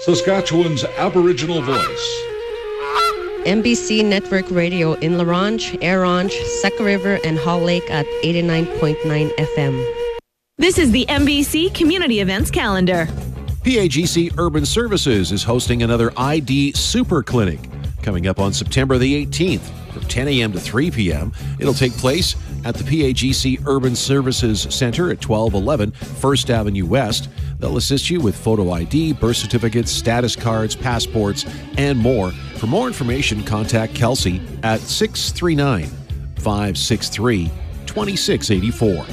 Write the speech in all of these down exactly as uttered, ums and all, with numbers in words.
Saskatchewan's Aboriginal voice. M B C Network Radio in La Ronge, Air Ronge, Sucker River, and Hall Lake at eighty-nine point nine F M. This is the M B C Community Events Calendar. P A G C Urban Services is hosting another I D Super Clinic coming up on September the eighteenth from ten a.m. to three p.m. It'll take place at the P A G C Urban Services Center at twelve eleven First Avenue West. They'll assist you with photo I D, birth certificates, status cards, passports, and more. For more information, contact Kelsey at six three nine, five six three, two six eight four.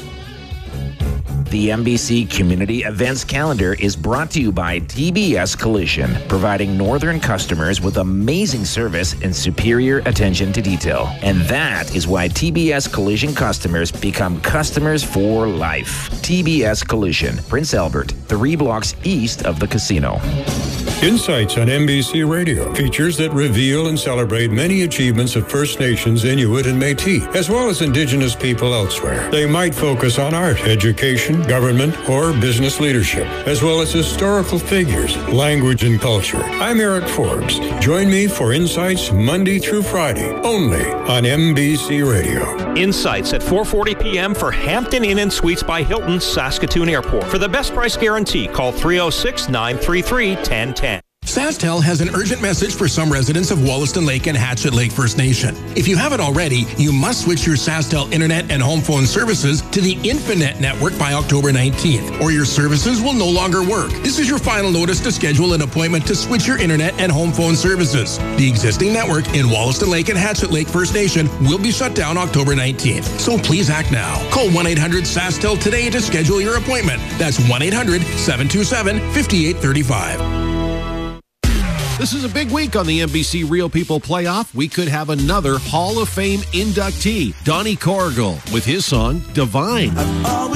The M B C Community Events Calendar is brought to you by T B S Collision, providing northern customers with amazing service and superior attention to detail. And that is why T B S Collision customers become customers for life. T B S Collision, Prince Albert, three blocks east of the casino. Insights on M B C Radio, features that reveal and celebrate many achievements of First Nations, Inuit, and Métis, as well as Indigenous people elsewhere. They might focus on art, education, government, or business leadership, as well as historical figures, language, and culture. I'm Eric Forbes. Join me for Insights Monday through Friday, only on M B C Radio. Insights at four forty p.m. for Hampton Inn and Suites by Hilton, Saskatoon Airport. For the best price guarantee, call three oh six, nine three three, one oh one oh. SaskTel has an urgent message for some residents of Wollaston Lake and Hatchet Lake First Nation. If you haven't already, you must switch your SaskTel internet and home phone services to the Infinet network by October nineteenth, or your services will no longer work. This is your final notice to schedule an appointment to switch your internet and home phone services. The existing network in Wollaston Lake and Hatchet Lake First Nation will be shut down October nineteenth. So please act now. Call one eight hundred SaskTel today to schedule your appointment. That's one eight hundred, seven two seven, five eight three five. This is a big week on the N B C Real People Playoff. We could have another Hall of Fame inductee, Donnie Corrigal, with his song, Divine.